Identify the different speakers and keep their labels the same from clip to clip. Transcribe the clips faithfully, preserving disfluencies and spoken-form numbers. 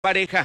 Speaker 1: Pareja.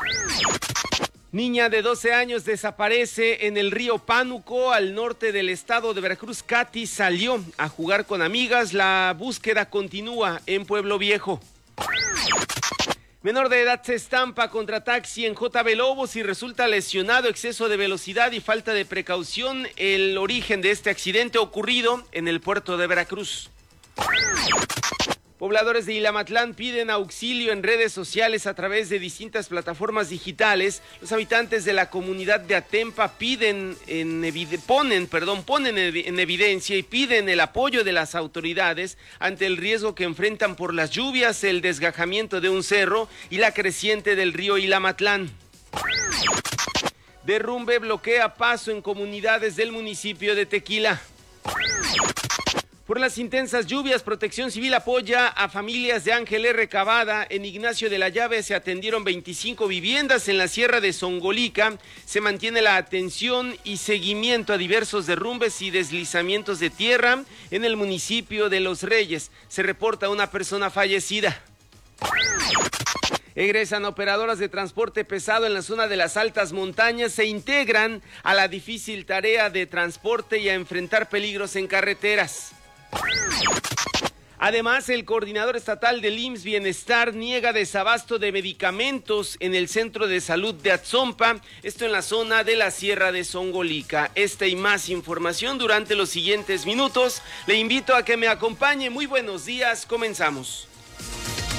Speaker 1: Niña de doce años desaparece en el río Pánuco, al norte del estado de Veracruz. Katy salió a jugar con amigas. La búsqueda continúa en Pueblo Viejo. Menor de edad se estampa contra taxi en J B Lobos y resulta lesionado. Exceso de velocidad y falta de precaución. El origen de este accidente ocurrido en el puerto de Veracruz. Pobladores de Ilamatlán piden auxilio en redes sociales a través de distintas plataformas digitales. Los habitantes de la comunidad de Atempa piden en evide- ponen, perdón, ponen en evidencia y piden el apoyo de las autoridades ante el riesgo que enfrentan por las lluvias, el desgajamiento de un cerro y la creciente del río Ilamatlán. Derrumbe bloquea paso en comunidades del municipio de Tequila. Por las intensas lluvias, Protección Civil apoya a familias de Ángel R. Cavada. En Ignacio de la Llave se atendieron veinticinco viviendas. En la Sierra de Songolica se mantiene la atención y seguimiento a diversos derrumbes y deslizamientos de tierra. En el municipio de Los Reyes se reporta una persona fallecida. Egresan operadoras de transporte pesado en la zona de las altas montañas. Se integran a la difícil tarea de transporte y a enfrentar peligros en carreteras. Además, el coordinador estatal del I M S S Bienestar niega desabasto de medicamentos en el centro de salud de Atzompa, esto en la zona de la Sierra de Songolica. Esta y más información durante los siguientes minutos. Le invito a que me acompañe. Muy buenos días, comenzamos.